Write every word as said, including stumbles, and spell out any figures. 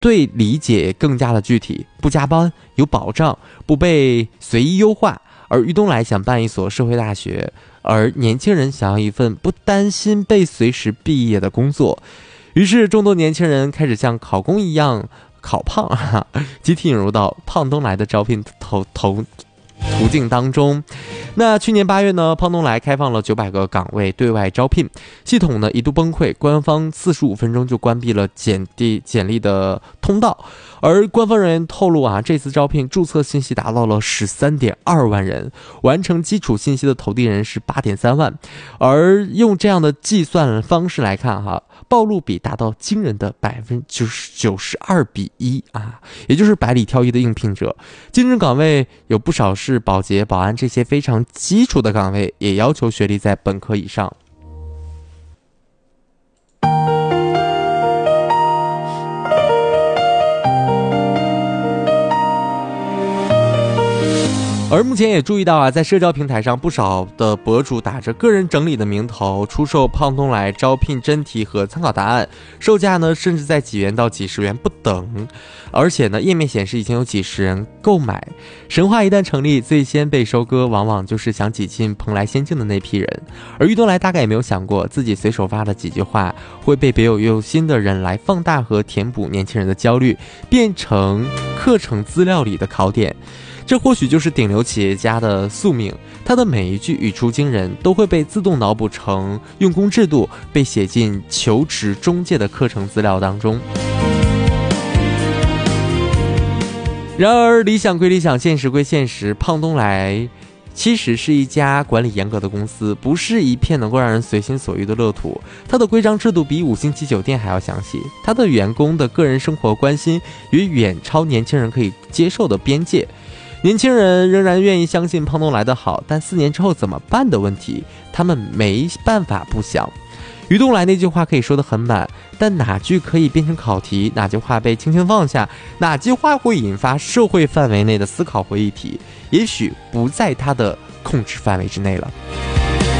对理解更加的具体，不加班，有保障，不被随意优化。而于东来想办一所社会大学，而年轻人想要一份不担心被随时毕业的工作。于是众多年轻人开始像考公一样考胖，哈哈，集体引入到胖东来的招聘头头途径当中。那去年八月呢，胖东来开放了九百个岗位对外招聘，系统呢一度崩溃，官方四十五分钟就关闭了简历简历的通道。而官方人员透露啊，这次招聘注册信息达到了十三点二万人，完成基础信息的投递人是八点三万。而用这样的计算方式来看哈，暴露比达到惊人的百分之九十二比一啊，也就是百里挑一的应聘者。竞争岗位有不少是保洁、保安这些非常基础的岗位，也要求学历在本科以上。而目前也注意到啊，在社交平台上不少的博主打着个人整理的名头出售胖东来招聘真题和参考答案，售价呢甚至在几元到几十元不等，而且呢页面显示已经有几十人购买。神话一旦成立，最先被收割往往就是想挤进蓬莱仙境的那批人。而于东来大概也没有想过自己随手发的几句话会被别有用心的人来放大和填补年轻人的焦虑，变成课程资料里的考点。这或许就是顶流企业家的宿命，他的每一句语出惊人都会被自动脑补成用工制度，被写进求职中介的课程资料当中。然而理想归理想，现实归现实，胖东来其实是一家管理严格的公司，不是一片能够让人随心所欲的乐土。它的规章制度比五星级酒店还要详细，它的员工的个人生活关心也远超年轻人可以接受的边界。年轻人仍然愿意相信胖东来的好，但四年之后怎么办的问题，他们没办法不想。于东来那句话可以说得很满，但哪句可以变成考题，哪句话被轻轻放下，哪句话会引发社会范围内的思考和议题，也许不在他的控制范围之内了。